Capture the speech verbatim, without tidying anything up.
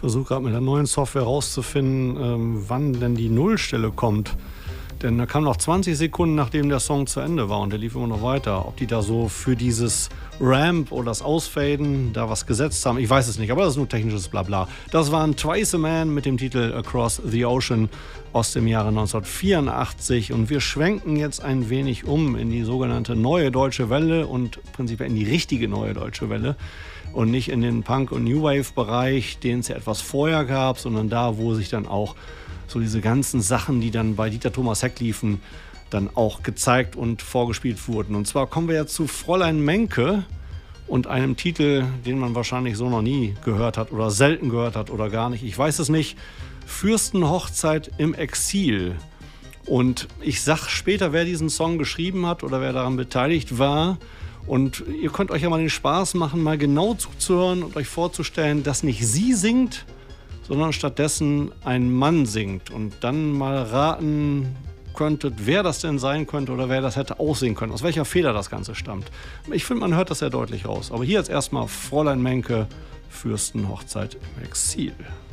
versuche gerade mit der neuen Software rauszufinden, ähm, wann denn die Nullstelle kommt. Denn da kam noch zwanzig Sekunden, nachdem der Song zu Ende war und der lief immer noch weiter. Ob die da so für dieses Ramp oder das Ausfaden da was gesetzt haben, ich weiß es nicht, aber das ist nur technisches Blabla. Das waren Twice a Man mit dem Titel Across the Ocean aus dem Jahre neunzehnhundertvierundachtzig. Und wir schwenken jetzt ein wenig um in die sogenannte Neue Deutsche Welle und prinzipiell in die richtige Neue Deutsche Welle. Und nicht in den Punk- und New Wave-Bereich, den es ja etwas vorher gab, sondern da, wo sich dann auch so diese ganzen Sachen, die dann bei Dieter Thomas Heck liefen, dann auch gezeigt und vorgespielt wurden. Und zwar kommen wir jetzt zu Fräulein Menke und einem Titel, den man wahrscheinlich so noch nie gehört hat oder selten gehört hat oder gar nicht. Ich weiß es nicht. Fürstenhochzeit im Exil. Und ich sag später, wer diesen Song geschrieben hat oder wer daran beteiligt war. Und ihr könnt euch ja mal den Spaß machen, mal genau zuzuhören und euch vorzustellen, dass nicht sie singt, sondern stattdessen ein Mann singt. Und dann mal raten könntet, wer das denn sein könnte oder wer das hätte aussehen können, aus welcher Feder das Ganze stammt. Ich finde, man hört das sehr deutlich raus. Aber hier jetzt erstmal Fräulein Menke, Fürstenhochzeit im Exil.